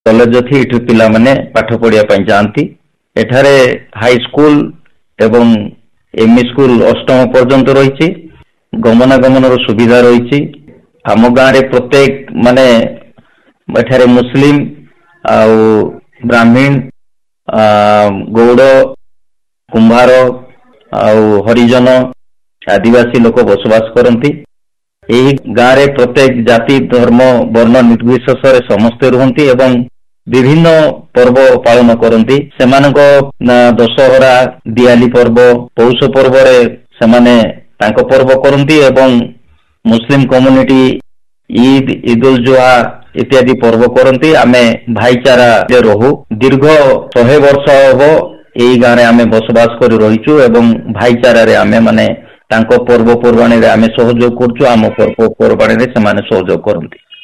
College अच्छी ये पिला माने पाठ पढ़िया जाती एठारे हाई स्कूल एवं एमई स्कूल अष्टम पर्यंत रही गमनागमन सुविधा रही आम गाँव में प्रत्येक माने एठारे मुस्लिम आउ ब्राह्मण गौड़ कुंभार आउ हरिजन आदिवासी लोक बसवास करती यही गाँव में प्रत्येक जाति धर्म वर्ण निर्विशेष समस्ते रुहंती एवं विभिन्न पर्व पालन करती सेमानक दशहरा दिवाली पर्व पौष पर्व पर्व करती एवं मुस्लिम कम्युनिटी ईद ईद उल जुहा इत्यादि पर्व करती आमे भाईचारा रहू दीर्घ 100 वर्ष हम यही गाँव में आमे बसवास कर रहीचु एवं भाईचारा रे आमे माने तांको पर्व पर्वाणी रे आमे सहयोग करचु आम पर्व पर्वाणी रे सेमाने सहयोग करती।